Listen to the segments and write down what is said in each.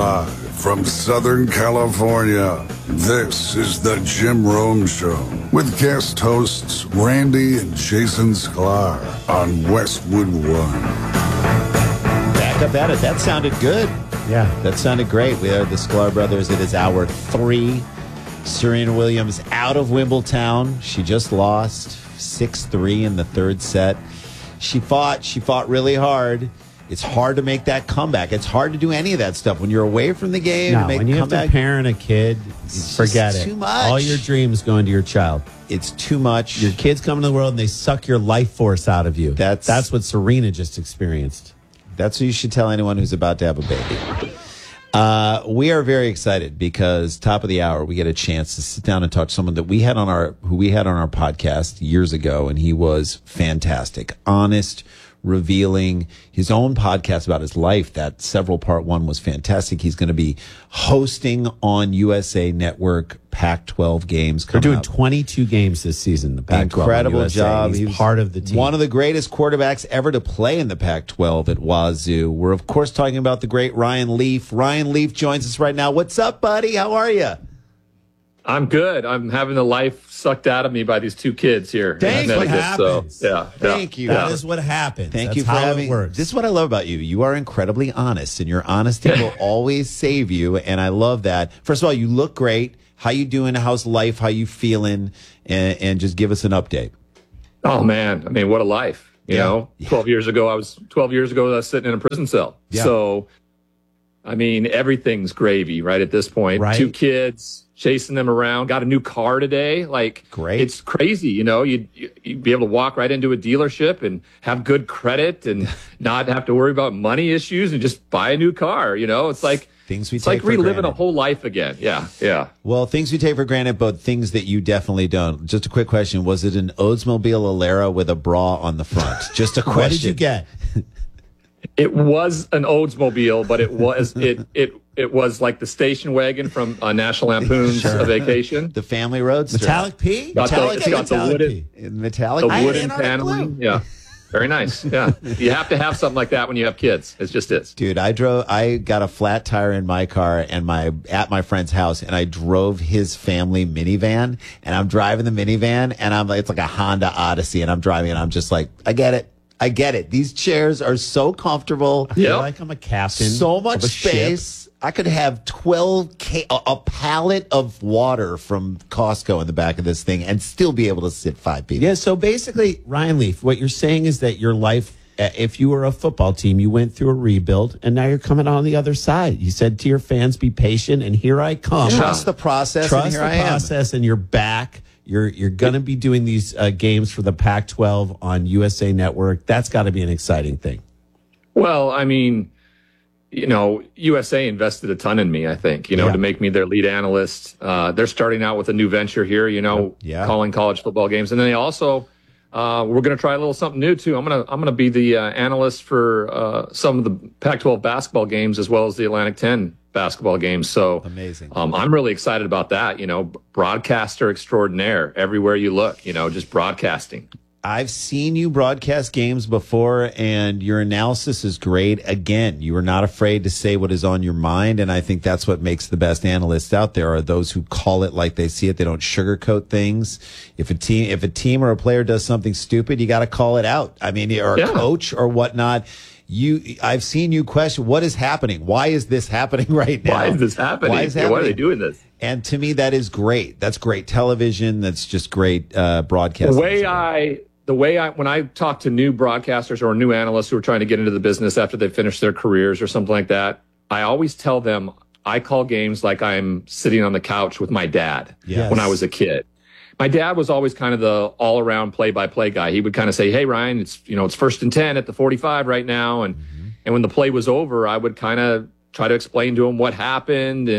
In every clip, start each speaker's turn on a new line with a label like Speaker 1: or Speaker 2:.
Speaker 1: Live from Southern California, this is the Jim Rome Show with guest hosts Randy and Jason Sklar on Westwood One.
Speaker 2: Back up at it. That sounded good.
Speaker 3: Yeah.
Speaker 2: That sounded great. We are the Sklar brothers. It is hour 3. Serena Williams out of Wimbledon. She just lost 6-3 in the third set. She fought really hard. It's hard to make that comeback. It's hard to do any of that stuff when you're away from the game.
Speaker 3: No,
Speaker 2: to make
Speaker 3: when you have to parent a kid, forget it.
Speaker 2: Too much.
Speaker 3: All your dreams go into your child.
Speaker 2: It's too much.
Speaker 3: Your kids come into the world and they suck your life force out of you.
Speaker 2: That's
Speaker 3: what Serena just experienced.
Speaker 2: That's what you should tell anyone who's about to have a baby. We are very excited because top of the hour we get a chance to sit down and talk to someone that we had on our podcast years ago, and he was fantastic, honest, revealing his own podcast about his life. That several part 1 was fantastic. He's going to be hosting on USA Network Pac-12 games.
Speaker 3: They're doing 22 games this season. The Pac-12
Speaker 2: incredible job.
Speaker 3: He's part of the team.
Speaker 2: One of the greatest quarterbacks ever to play in the Pac-12 at Wazoo. We're of course talking about the great Ryan Leaf. Ryan Leaf joins us right now. What's up, buddy? How are you?
Speaker 4: I'm good. I'm having the life sucked out of me by these 2 kids here.
Speaker 3: That's what happens.
Speaker 2: Thank you.
Speaker 3: That is what happens.
Speaker 2: Thank
Speaker 3: That's
Speaker 2: you for
Speaker 3: how
Speaker 2: having.
Speaker 3: it works.
Speaker 2: This is what I love about you. You are incredibly honest, and your honesty will always save you. And I love that. First of all, you look great. How you doing? How's life? How you feeling? And just give us an update.
Speaker 4: Oh man, I mean, what a life! You know, 12 years ago, I was sitting in a prison cell.
Speaker 2: Yeah.
Speaker 4: So, I mean, everything's gravy right at this point.
Speaker 3: Right.
Speaker 4: 2 kids. Chasing them around, got a new car today. Like,
Speaker 2: great.
Speaker 4: It's crazy. You know, you'd be able to walk right into a dealership and have good credit and not have to worry about money issues and just buy a new car. You know, it's like
Speaker 2: things we
Speaker 4: it's
Speaker 2: take
Speaker 4: like
Speaker 2: for
Speaker 4: reliving
Speaker 2: granted.
Speaker 4: a whole life again. Yeah.
Speaker 2: Well, things we take for granted, but things that you definitely don't. Just a quick question: was it an Oldsmobile Alera with a bra on the front? Just a question.
Speaker 3: What did you get?
Speaker 4: It was an Oldsmobile, but it was it was like the station wagon from National Lampoon's Vacation.
Speaker 2: The family roadster.
Speaker 3: Metallic P?
Speaker 4: Got the wooden
Speaker 2: P.
Speaker 4: paneling. Yeah. Very nice. Yeah. You have to have something like that when you have kids. It just is.
Speaker 2: Dude, I got a flat tire in my car at my friend's house, and I drove his family minivan, and I'm driving the minivan, and it's like a Honda Odyssey, and I'm driving, and I'm just like, I get it. These chairs are so comfortable.
Speaker 3: I feel like I'm a captain.
Speaker 2: So much
Speaker 3: of a
Speaker 2: space.
Speaker 3: ship.
Speaker 2: I could have a pallet of water from Costco in the back of this thing and still be able to sit 5 people.
Speaker 3: Yeah, so basically, Ryan Leaf, what you're saying is that your life, if you were a football team, you went through a rebuild, and now you're coming on the other side. You said to your fans, be patient, and here I come.
Speaker 2: Trust the process,
Speaker 3: Trust
Speaker 2: and here
Speaker 3: the
Speaker 2: I am.
Speaker 3: process, and you're back. You're going to be doing these games for the Pac-12 on USA Network. That's got to be an exciting thing.
Speaker 4: Well, I mean, you know, USA invested a ton in me, I think, to make me their lead analyst. They're starting out with a new venture here, calling college football games. And then they also, we're going to try a little something new too. I'm going to be the analyst for some of the Pac-12 basketball games as well as the Atlantic 10 basketball games. So
Speaker 2: amazing.
Speaker 4: I'm really excited about that. Broadcaster extraordinaire everywhere you look, just broadcasting.
Speaker 2: I've seen you broadcast games before, and your analysis is great. Again, you are not afraid to say what is on your mind, and I think that's what makes the best analysts out there are those who call it like they see it. They don't sugarcoat things. If a team or a player does something stupid, you got to call it out. I mean, or a coach or whatnot. I've seen you question what is happening. Why is this happening right now?
Speaker 4: Why is this happening? Why are they doing this?
Speaker 2: And to me, that is great. That's great television. That's just great broadcasting.
Speaker 4: When I talk to new broadcasters or new analysts who are trying to get into the business after they finish their careers or something like that, I always tell them I call games like I'm sitting on the couch with my dad when I was a kid. My dad was always kind of the all-around play-by-play guy. He would kind of say, "Hey, Ryan, it's 1st and 10 at the 45 right now," and when the play was over, I would kind of try to explain to him what happened,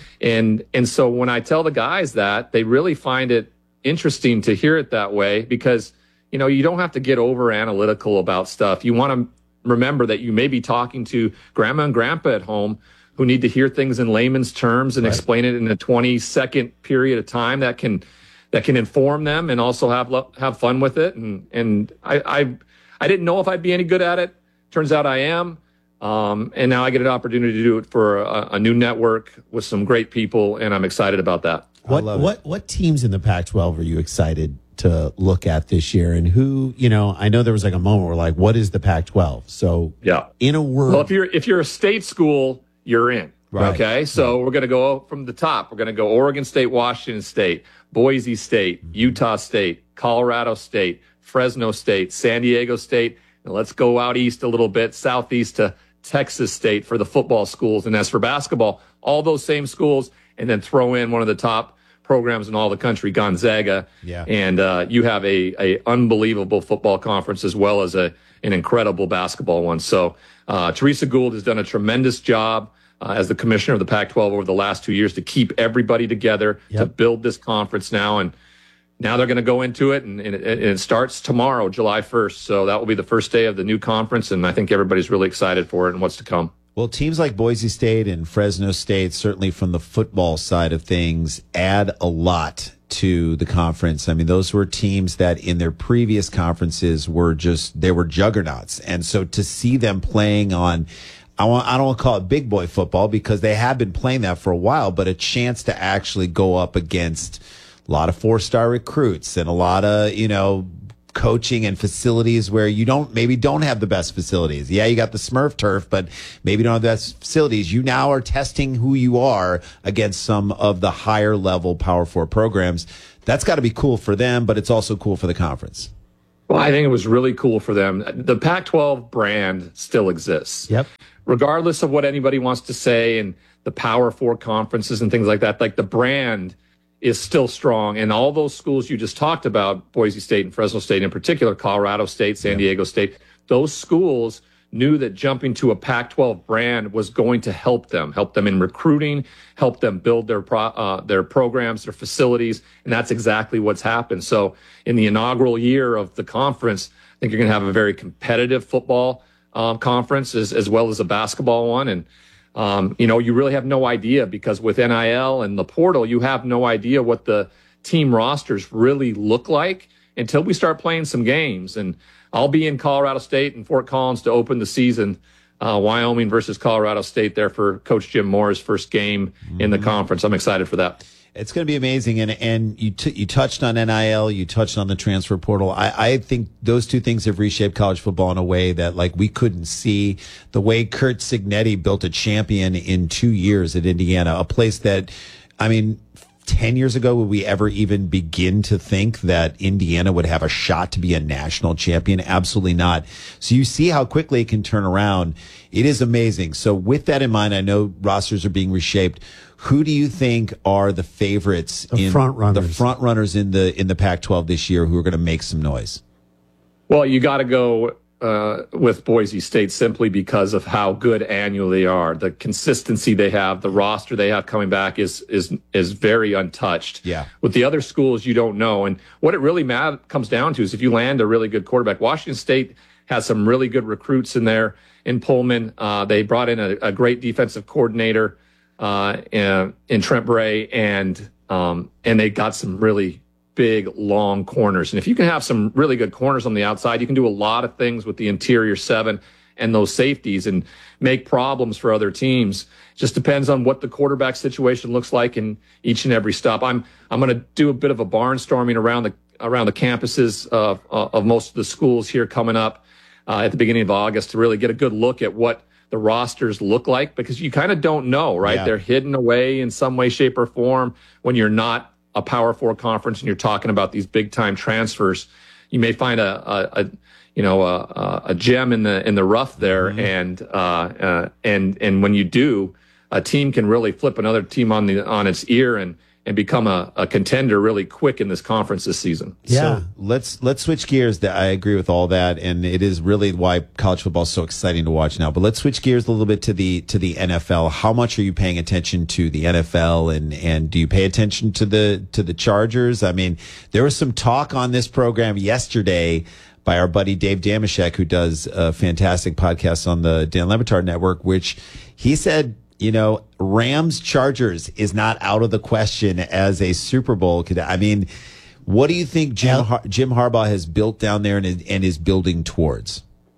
Speaker 4: and so when I tell the guys that, they really find it interesting to hear it that way because you don't have to get over analytical about stuff. You want to remember that you may be talking to grandma and grandpa at home who need to hear things in layman's terms and explain it in a 20-second period of time that can inform them and also have fun with it. And I didn't know if I'd be any good at it. Turns out I am. And now I get an opportunity to do it for a new network with some great people, and I'm excited about that.
Speaker 3: What teams in the Pac-12 are you excited to look at this year? And who, I know there was like a moment where like, what is the Pac-12? So
Speaker 4: yeah,
Speaker 3: in a word.
Speaker 4: Well, if you're a state school, you're in.
Speaker 3: Right.
Speaker 4: Okay. So we're going to go from the top. We're going to go Oregon State, Washington State, Boise State, Utah State, Colorado State, Fresno State, San Diego State. And let's go out east a little bit, southeast to Texas State for the football schools. And as for basketball, all those same schools, and then throw in one of the top programs in all the country, Gonzaga.
Speaker 2: Yeah.
Speaker 4: And you have a unbelievable football conference as well as an incredible basketball one. So Teresa Gould has done a tremendous job as the commissioner of the Pac-12 over the last 2 years to keep everybody together, to build this conference now. And now they're going to go into it, and it starts tomorrow, July 1st. So that will be the first day of the new conference, and I think everybody's really excited for it and what's to come.
Speaker 2: Well, teams like Boise State and Fresno State, certainly from the football side of things, add a lot to the conference. I mean, those were teams that in their previous conferences were juggernauts. And so to see them playing on, I don't want to call it big boy football because they have been playing that for a while, but a chance to actually go up against a lot of 4-star recruits and a lot of, coaching and facilities where you maybe don't have the best facilities. Yeah, you got the Smurf turf, but maybe you don't have the best facilities. You now are testing who you are against some of the higher level Power 4 programs. That's got to be cool for them, but it's also cool for the conference.
Speaker 4: Well, I think it was really cool for them. The Pac-12 brand still exists.
Speaker 3: Yep.
Speaker 4: Regardless of what anybody wants to say and the Power 4 conferences and things like that, like the brand is still strong. And all those schools you just talked about, Boise State and Fresno State in particular, Colorado State, San Diego State, those schools knew that jumping to a Pac-12 brand was going to help them in recruiting, help them build their programs, their facilities, and that's exactly what's happened. So in the inaugural year of the conference, I think you're going to have a very competitive football conference as well as a basketball one. And you really have no idea because with NIL and the portal, you have no idea what the team rosters really look like until we start playing some games. And I'll be in Colorado State and Fort Collins to open the season, Wyoming versus Colorado State there for Coach Jim Moore's first game in the conference. I'm excited for that.
Speaker 2: It's going to be amazing. And you touched on NIL, you touched on the transfer portal. I think those two things have reshaped college football in a way that like we couldn't see. The way Curt Cignetti built a champion in 2 years at Indiana, a place that, 10 years ago, would we ever even begin to think that Indiana would have a shot to be a national champion? Absolutely not. So you see how quickly it can turn around. It is amazing. So with that in mind, I know rosters are being reshaped. Who do you think are the favorites,
Speaker 3: the front runners
Speaker 2: in the Pac-12 this year who are going to make some noise?
Speaker 4: Well, you got to go with Boise State simply because of how good annually they are. The consistency they have, the roster they have coming back is very untouched.
Speaker 2: Yeah. With
Speaker 4: the other schools, you don't know. And what it really comes down to is if you land a really good quarterback. Washington State has some really good recruits in there in Pullman. They brought in a great defensive coordinator in Trent Bray, and they got some really big, long corners. And if you can have some really good corners on the outside, you can do a lot of things with the interior seven and those safeties and make problems for other teams. Just depends on what the quarterback situation looks like in each and every stop. I'm going to do a bit of a barnstorming around the campuses of most of the schools here coming up at the beginning of August to really get a good look at what the rosters look like, because you kind of don't know, right? Yeah. They're hidden away in some way, shape, or form when you're not a Power 4 conference and you're talking about these big time transfers. You may find a gem in the rough there, mm-hmm. and when you do, a team can really flip another team on its ear and become a contender really quick in this conference this season.
Speaker 2: Yeah. So let's switch gears. I agree with all that, and it is really why college football is so exciting to watch now. But let's switch gears a little bit to the NFL. How much are you paying attention to the NFL, and do you pay attention to the Chargers? I mean, there was some talk on this program yesterday by our buddy Dave Damashek, who does a fantastic podcast on the Dan Le Batard Network, which he said, Rams Chargers is not out of the question as a Super Bowl. I mean, what do you think Jim Harbaugh has built down there and is building towards?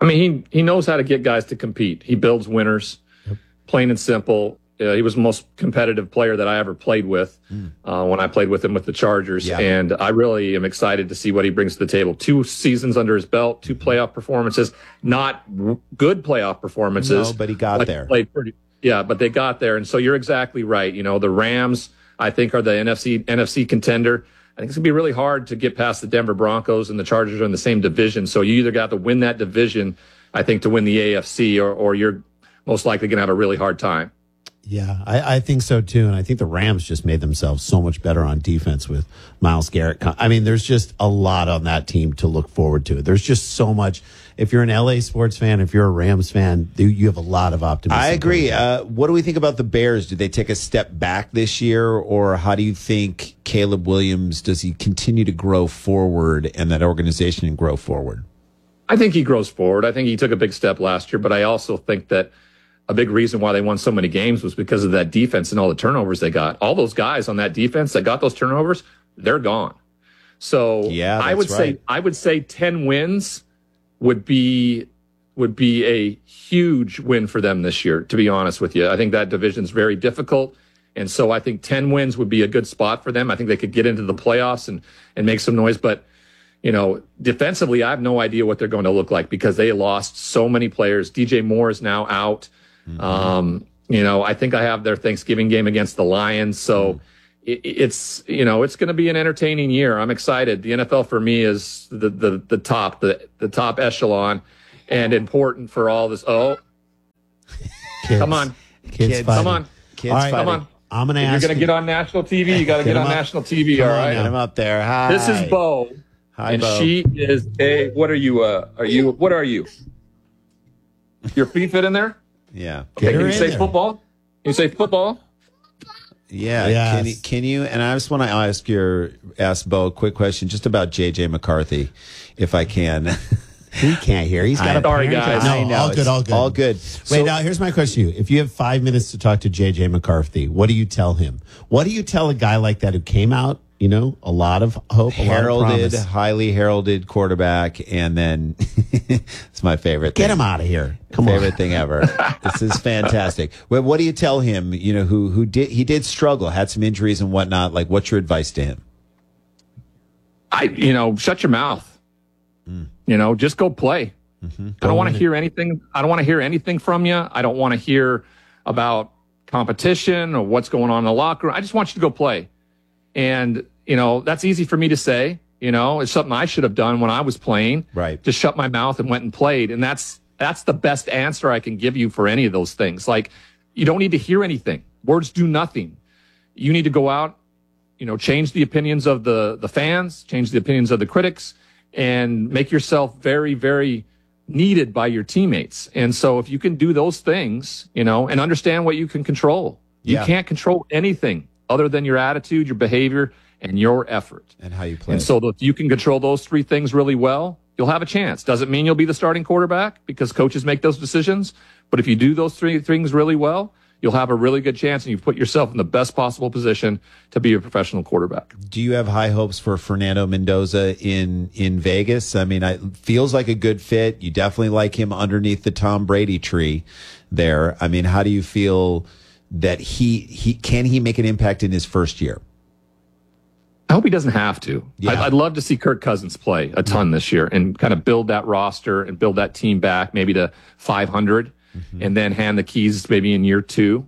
Speaker 4: I mean, he knows how to get guys to compete. He builds winners, plain and simple. He was the most competitive player that I ever played with when I played with him with the Chargers. Yeah. And I really am excited to see what he brings to the table. 2 seasons under his belt, 2 playoff performances, not good playoff performances.
Speaker 2: No, but he got there.
Speaker 4: But they got there. And so you're exactly right. You know, the Rams, I think, are the NFC contender. I think it's going to be really hard to get past the Denver Broncos, and the Chargers are in the same division. So you either got to win that division, I think, to win the AFC, or you're most likely going to have a really hard time.
Speaker 3: Yeah, I think so too. And I think the Rams just made themselves so much better on defense with Myles Garrett. I mean, there's just a lot on that team to look forward to. There's just so much. If you're an LA sports fan, if you're a Rams fan, you have a lot of optimism.
Speaker 2: I agree. What do we think about the Bears? Do they take a step back this year, or how do you think Caleb Williams, does he continue to grow forward and that organization grow forward?
Speaker 4: I think he grows forward. I think he took a big step last year, but I also think that a big reason why they won so many games was because of that defense and all the turnovers they got. All those guys on that defense that got those turnovers, they're gone. So
Speaker 2: yeah,
Speaker 4: I would say 10 wins would be a huge win for them this year, to be honest with you. I think that division's very difficult. And so I think 10 wins would be a good spot for them. I think they could get into the playoffs and make some noise. But, you know, defensively, I have no idea what they're going to look like because they lost so many players. DJ Moore is now out. You know, I think I have their Thanksgiving game against the Lions. So it's going to be an entertaining year. I'm excited. The NFL for me is the top echelon, and important for all this. Oh,
Speaker 3: kids.
Speaker 4: Come on.
Speaker 3: Kids
Speaker 4: come on.
Speaker 2: Kids, all right,
Speaker 4: come on.
Speaker 3: I'm going to ask
Speaker 4: You're going to get on national TV. You got to get on national TV. All right.
Speaker 2: Get him up there. Hi.
Speaker 4: This is Bo.
Speaker 2: Hi,
Speaker 4: and
Speaker 2: Bo.
Speaker 4: she is what are you? What are you? Your feet fit in there?
Speaker 2: Yeah.
Speaker 4: Okay, can you say football? Can you say football?
Speaker 2: Yeah.
Speaker 3: Yes.
Speaker 2: Can you? And I just want to ask Bo a quick question just about J.J. McCarthy, if I can.
Speaker 3: He can't hear. He's got a
Speaker 4: sorry,
Speaker 3: parent
Speaker 4: guys.
Speaker 3: job.
Speaker 2: I
Speaker 3: No,
Speaker 2: know.
Speaker 3: all good. Wait, now here's my question to you. If you have 5 minutes to talk to J.J. McCarthy, what do you tell him? What do you tell a guy like that who came out, you know, a lot of hope, a lot of promise?
Speaker 2: Highly heralded quarterback, and then it's my favorite thing.
Speaker 3: Get him out of here. Come
Speaker 2: favorite
Speaker 3: on.
Speaker 2: thing ever. This is fantastic. Well, what do you tell him? You know, who did struggle, had some injuries and whatnot. Like, what's your advice to him?
Speaker 4: Shut your mouth. You know, just go play. Mm-hmm. I don't want to hear anything. I don't want to hear anything from you. I don't want to hear about competition or what's going on in the locker room. I just want you to go play. And, you know, that's easy for me to say. You know, it's something I should have done when I was playing.
Speaker 2: Right.
Speaker 4: Just shut my mouth and went and played. And that's the best answer I can give you for any of those things. Like, you don't need to hear anything. Words do nothing. You need to go out, you know, change the opinions of the fans, change the opinions of the critics, and make yourself very, very needed by your teammates. And so if you can do those things, you know, and understand what you can control, you can't control anything other than your attitude, your behavior, and your effort.
Speaker 2: And how you play.
Speaker 4: And so if you can control those 3 things really well, you'll have a chance. Doesn't mean you'll be the starting quarterback because coaches make those decisions. But if you do those 3 things really well, you'll have a really good chance, and you've put yourself in the best possible position to be a professional quarterback.
Speaker 2: Do you have high hopes for Fernando Mendoza in Vegas? I mean, it feels like a good fit. You definitely like him underneath the Tom Brady tree there. I mean, how do you feel that he can make an impact in his first year?
Speaker 4: I hope he doesn't have to.
Speaker 2: Yeah.
Speaker 4: I'd love to see Kirk Cousins play a ton this year and kind of build that roster and build that team back maybe to 500. And then hand the keys maybe in year 2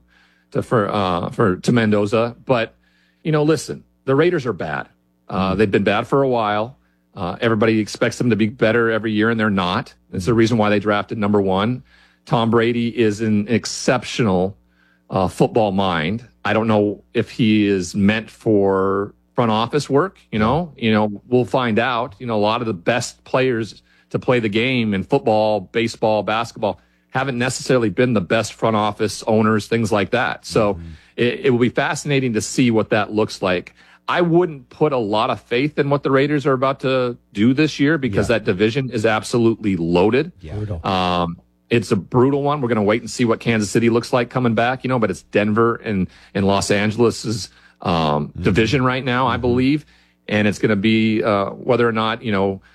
Speaker 4: to Mendoza. But, you know, listen, the Raiders are bad. They've been bad for a while. Everybody expects them to be better every year, and they're not. It's the reason why they drafted number 1. Tom Brady is an exceptional football mind. I don't know if he is meant for front office work. You know, we'll find out. You know, a lot of the best players to play the game in football, baseball, basketball haven't necessarily been the best front office owners, things like that. So it will be fascinating to see what that looks like. I wouldn't put a lot of faith in what the Raiders are about to do this year because that division is absolutely loaded.
Speaker 3: Yeah.
Speaker 4: It's a brutal one. We're going to wait and see what Kansas City looks like coming back, you know, but it's Denver and Los Angeles's division right now, I believe. And it's going to be whether or not, you know,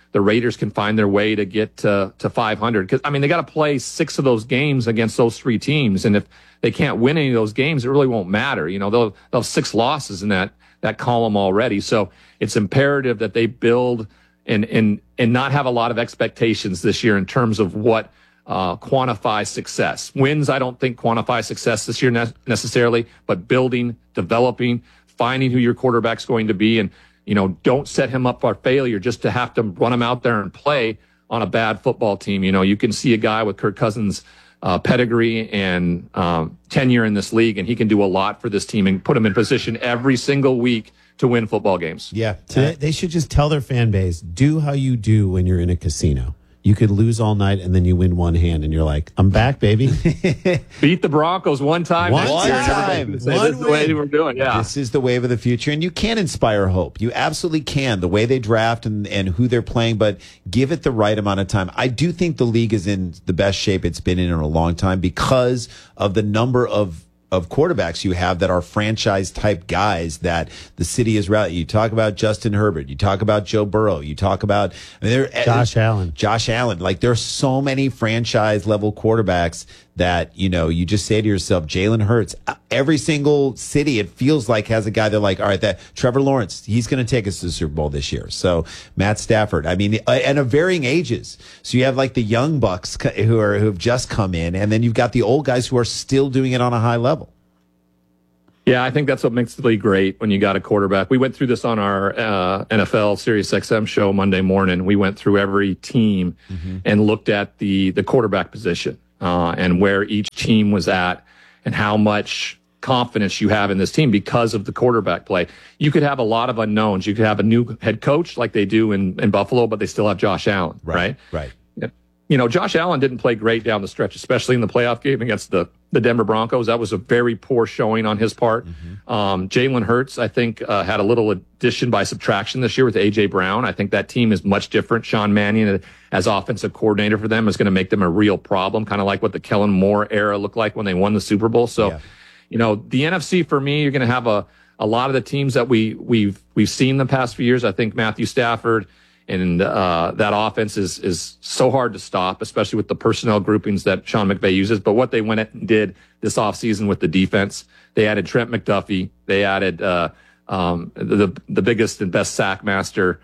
Speaker 4: the Raiders can find their way to get to 500. Because, I mean, they got to play 6 of those games against those 3 teams. And if they can't win any of those games, it really won't matter. You know, they'll have 6 losses in that column already. So it's imperative that they build and not have a lot of expectations this year in terms of what quantify success. Wins, I don't think quantify success this year necessarily, but building, developing, finding who your quarterback's going to be, and, you know, don't set him up for failure just to have to run him out there and play on a bad football team. You know, you can see a guy with Kirk Cousins' pedigree and tenure in this league, and he can do a lot for this team and put him in position every single week to win football games.
Speaker 3: Yeah. They should just tell their fan base, do how you do when you're in a casino. You could lose all night and then you win one hand and you're like, I'm back, baby.
Speaker 4: Beat the Broncos one time.
Speaker 2: One time.
Speaker 4: This is the way we're doing. Yeah.
Speaker 2: This is the wave of the future. And you can inspire hope. You absolutely can. The way they draft and who they're playing, but give it the right amount of time. I do think the league is in the best shape it's been in a long time because of the number of quarterbacks you have that are franchise type guys that the city is rallying. You talk about Justin Herbert. You talk about Joe Burrow. You talk about
Speaker 3: Josh Allen.
Speaker 2: Like, there are so many franchise level quarterbacks that, you know, you just say to yourself, Jalen Hurts. Every single city, it feels like, has a guy they're like, all right, that Trevor Lawrence, he's going to take us to the Super Bowl this year. So Matt Stafford, I mean, and of varying ages. So you have like the young bucks who have just come in, and then you've got the old guys who are still doing it on a high level.
Speaker 4: Yeah, I think that's what makes the league great when you got a quarterback. We went through this on our NFL Sirius XM show Monday morning. We went through every team and looked at the quarterback position and where each team was at and how much confidence you have in this team because of the quarterback play. You could have a lot of unknowns. You could have a new head coach like they do in Buffalo, but they still have Josh Allen, right?
Speaker 2: Right.
Speaker 4: You know, Josh Allen didn't play great down the stretch, especially in the playoff game against the Denver Broncos. That was a very poor showing on his part. Jalen Hurts, I think, had a little addition by subtraction this year with A.J. Brown. I think that team is much different. Sean Mannion, as offensive coordinator for them, is going to make them a real problem, kind of like what the Kellen Moore era looked like when they won the Super Bowl. So, you know, the NFC, for me, you're going to have a lot of the teams that we've seen the past few years. I think Matthew Stafford and that offense is so hard to stop, especially with the personnel groupings that Sean McVay uses. But what they went and did this offseason with the defense, they added Trent McDuffie. They added the biggest and best sack master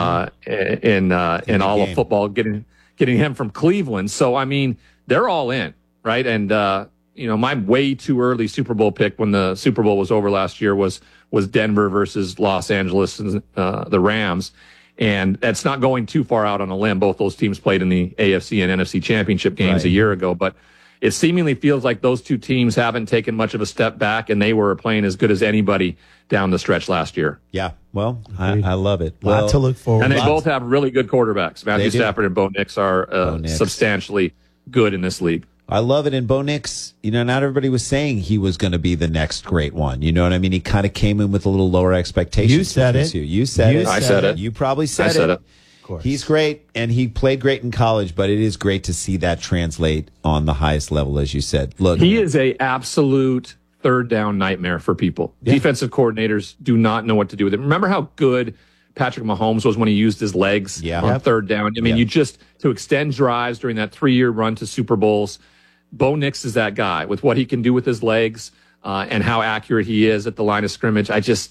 Speaker 4: in all of football, getting him from Cleveland. So, I mean, they're all in, right? And, you know, my way too early Super Bowl pick when the Super Bowl was over last year was Denver versus Los Angeles and the Rams. And that's not going too far out on a limb. Both those teams played in the AFC and NFC championship games a year ago. But it seemingly feels like those two teams haven't taken much of a step back, and they were playing as good as anybody down the stretch last year.
Speaker 2: Yeah, well, I love it.
Speaker 3: A lot to look forward to.
Speaker 4: And they both have really good quarterbacks. Matthew Stafford and Bo Nix are substantially good in this league.
Speaker 2: I love it. And Bo Nix, you know, not everybody was saying he was going to be the next great one. You know what I mean? He kind of came in with a little lower expectations.
Speaker 3: You said it.
Speaker 2: You said it.
Speaker 4: I said it.
Speaker 2: You probably said it.
Speaker 3: Of course.
Speaker 2: He's great, and he played great in college, but it is great to see that translate on the highest level, as you said. Look,
Speaker 4: he is a absolute third down nightmare for people. Yeah. Defensive coordinators do not know what to do with it. Remember how good Patrick Mahomes was when he used his legs on third down? I mean, you just, to extend drives during that 3-year run to Super Bowls, Bo Nix is that guy with what he can do with his legs and how accurate he is at the line of scrimmage.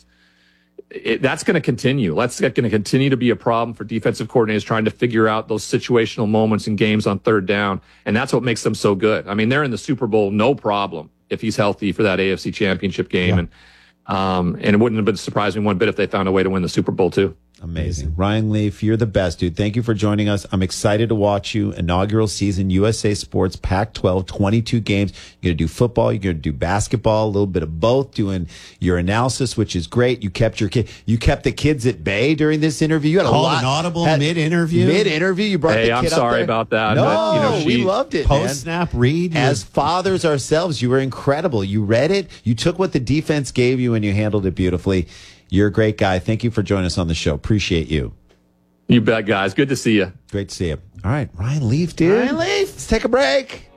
Speaker 4: That's going to continue. That's going to continue to be a problem for defensive coordinators trying to figure out those situational moments in games on third down. And that's what makes them so good. I mean, they're in the Super Bowl, no problem, if he's healthy for that AFC championship game. Yeah. And it wouldn't have been surprising one bit if they found a way to win the Super Bowl too.
Speaker 2: Amazing. Ryan Leaf, you're the best, dude. Thank you for joining us. I'm excited to watch you. Inaugural season, USA Sports, Pac-12, 22 games. You're going to do football. You're going to do basketball, a little bit of both, doing your analysis, which is great. You kept the kids at bay during this interview. You had
Speaker 3: an audible mid-interview.
Speaker 2: Mid-interview. You brought the kid
Speaker 4: I'm sorry about that.
Speaker 2: No,
Speaker 4: but, you know,
Speaker 2: we loved it,
Speaker 3: Post-snap read.
Speaker 2: As fathers ourselves, you were incredible. You read it. You took what the defense gave you, and you handled it beautifully. You're a great guy. Thank you for joining us on the show. Appreciate you.
Speaker 4: You bet, guys. Good to see you.
Speaker 2: Great to see you. All right, Ryan Leaf, dude.
Speaker 3: Ryan Leaf.
Speaker 2: Let's take a break.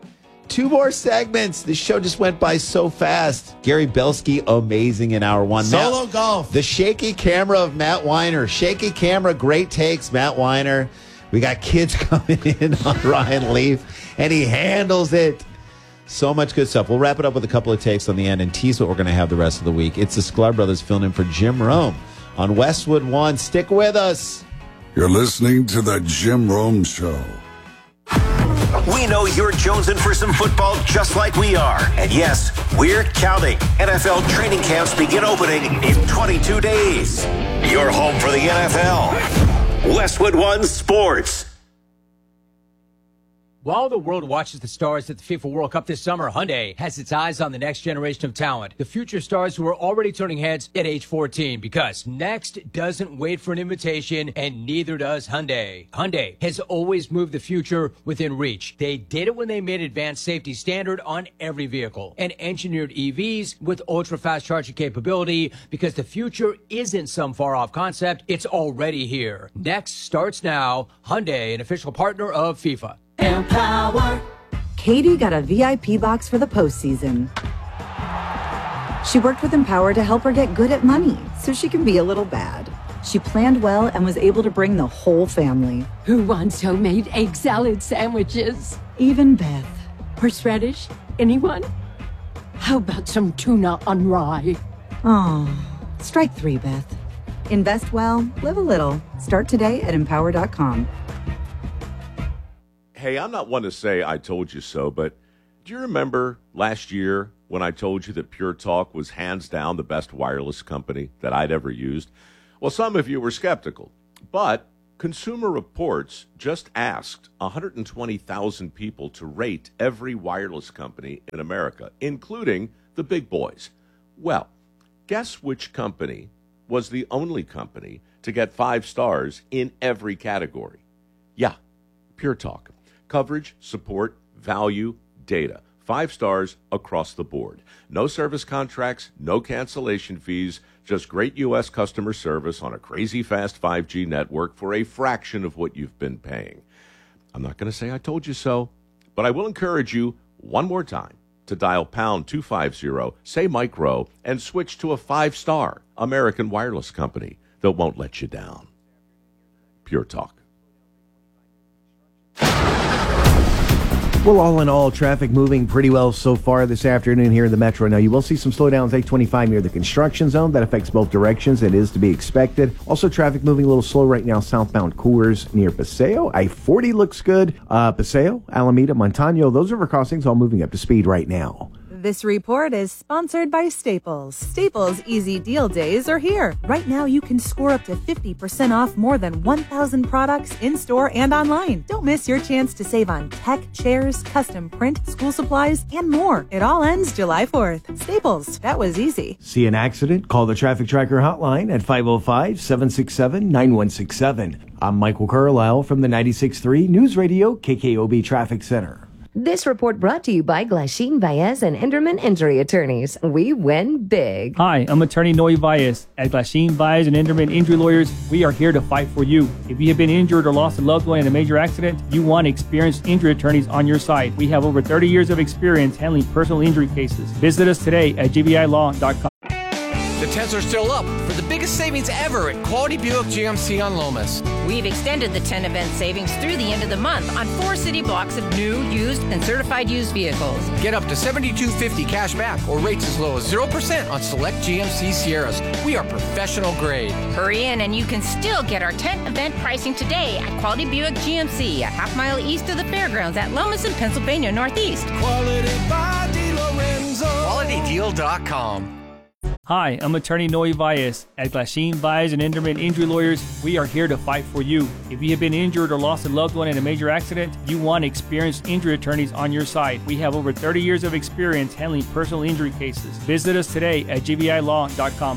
Speaker 2: 2 more segments. This show just went by so fast. Gary Belsky, amazing in hour 1.
Speaker 3: Solo golf.
Speaker 2: The shaky camera of Matt Weiner. Shaky camera, great takes, Matt Weiner. We got kids coming in on Ryan Leaf, and he handles it. So much good stuff. We'll wrap it up with a couple of takes on the end and tease what we're going to have the rest of the week. It's the Sklar Brothers filling in for Jim Rome on Westwood One. Stick with us.
Speaker 1: You're listening to The Jim Rome Show.
Speaker 5: We know you're jonesing for some football just like we are. And yes, we're counting. NFL training camps begin opening in 22 days. Your home for the NFL. Westwood One Sports.
Speaker 6: While the world watches the stars at the FIFA World Cup this summer, Hyundai has its eyes on the next generation of talent. The future stars who are already turning heads at age 14, because next doesn't wait for an invitation, and neither does Hyundai. Hyundai has always moved the future within reach. They did it when they made advanced safety standard on every vehicle and engineered EVs with ultra-fast charging capability, because the future isn't some far-off concept. It's already here. Next starts now. Hyundai, an official partner of FIFA.
Speaker 7: Empower. Katie got a VIP box for the postseason. She worked with Empower to help her get good at money so she can be a little bad. She planned well and was able to bring the whole family.
Speaker 8: Who wants homemade egg salad sandwiches?
Speaker 7: Even Beth.
Speaker 8: Horseradish? Anyone? How about some tuna on rye?
Speaker 7: Oh, strike 3, Beth. Invest well, live a little. Start today at empower.com.
Speaker 9: Hey, I'm not one to say I told you so, but do you remember last year when I told you that Pure Talk was hands down the best wireless company that I'd ever used? Well, some of you were skeptical, but Consumer Reports just asked 120,000 people to rate every wireless company in America, including the big boys. Well, guess which company was the only company to get 5 stars in every category? Yeah, Pure Talk. Coverage, support, value, data. 5 stars across the board. No service contracts, no cancellation fees, just great U.S. customer service on a crazy fast 5G network for a fraction of what you've been paying. I'm not going to say I told you so, but I will encourage you one more time to dial pound 250, say Mike Rowe, and switch to a 5-star American wireless company that won't let you down. Pure Talk.
Speaker 10: Well, all in all, traffic moving pretty well so far this afternoon here in the metro. Now, you will see some slowdowns 825 near the construction zone. That affects both directions. It is to be expected. Also, traffic moving a little slow right now southbound Coors near Paseo. I-40 looks good. Paseo, Alameda, Montano, those river crossings all moving up to speed right now.
Speaker 11: This report is sponsored by Staples. Staples Easy Deal Days are here. Right now, you can score up to 50% off more than 1,000 products in-store and online. Don't miss your chance to save on tech, chairs, custom print, school supplies, and more. It all ends July 4th. Staples, that was easy.
Speaker 10: See an accident? Call the Traffic Tracker hotline at 505-767-9167. I'm Michael Carlisle from the 96.3 News Radio KKOB Traffic Center.
Speaker 12: This report brought to you by Glasheen, Baez, and Enderman Injury Attorneys. We win big.
Speaker 13: Hi, I'm attorney Noe Baez. At Glasheen, Baez, and Enderman Injury Lawyers, we are here to fight for you. If you have been injured or lost a loved one in a major accident, you want experienced injury attorneys on your side. We have over 30 years of experience handling personal injury cases. Visit us today at gbilaw.com.
Speaker 14: The tents are still up for the biggest savings ever at Quality Buick GMC on Lomas.
Speaker 15: We've extended the 10 event savings through the end of the month on 4 city blocks of new, used, and certified used vehicles.
Speaker 14: Get up to $7,250 cash back or rates as low as 0% on select GMC Sierras. We are professional grade.
Speaker 15: Hurry in and you can still get our tent event pricing today at Quality Buick GMC, a half-mile east of the fairgrounds at Lomas in Pennsylvania Northeast.
Speaker 14: Quality by DeLorenzo. QualityDeal.com.
Speaker 13: Hi, I'm attorney Noe Baez. At Glasheen, Baez, and Enderman Injury Lawyers, we are here to fight for you. If you have been injured or lost a loved one in a major accident, you want experienced injury attorneys on your side. We have over 30 years of experience handling personal injury cases. Visit us today at gbilaw.com.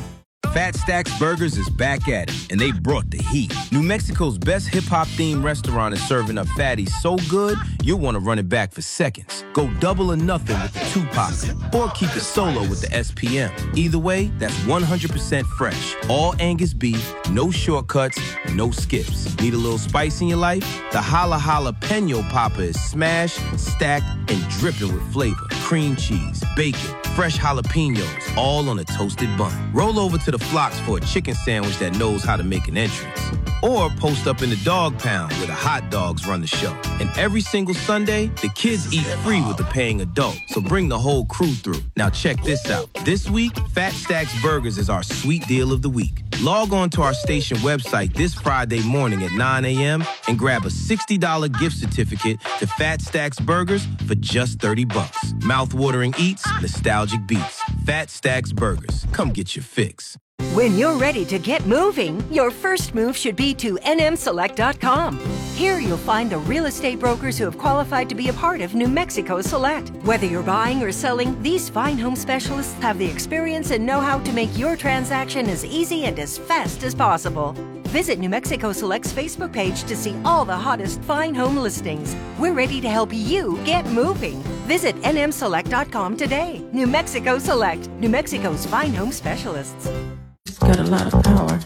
Speaker 16: Fat Stacks Burgers is back at it, and they brought the heat. New Mexico's best hip-hop themed restaurant is serving up fatties so good, you'll want to run it back for seconds. Go double or nothing with the Tupac, or keep it solo with the SPM. Either way, that's 100% fresh. All Angus beef, no shortcuts, no skips. Need a little spice in your life? The Holla Jalapeno Popper is smashed, stacked, and dripping with flavor. Cream cheese, bacon, fresh jalapenos, all on a toasted bun. Roll over to the Flocks for a chicken sandwich that knows how to make an entrance. Or post up in the dog pound where the hot dogs run the show. And every single Sunday, the kids eat free with the paying adult. So bring the whole crew through. Now check this out. This week, Fat Stacks Burgers is our sweet deal of the week. Log on to our station website this Friday morning at 9 a.m. and grab a $60 gift certificate to Fat Stacks Burgers for just $30. Mouth-watering eats, nostalgic beats. Fat Stacks Burgers. Come get your fix.
Speaker 8: When you're ready to get moving, your first move should be to nmselect.com. Here you'll find the real estate brokers who have qualified to be a part of New Mexico Select. Whether you're buying or selling, these fine home specialists have the experience and know-how to make your transaction as easy and as fast as possible. Visit New Mexico Select's Facebook page to see all the hottest fine home listings. We're ready to help you get moving. Visit nmselect.com today. New Mexico Select, New Mexico's fine home specialists.
Speaker 17: Got a lot of power.